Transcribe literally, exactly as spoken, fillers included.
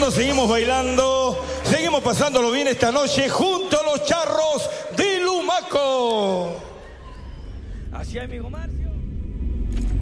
bailando, seguimos bailando, seguimos pasándolo bien esta noche junto a los charros de Lumaco. Así, amigo Marcio.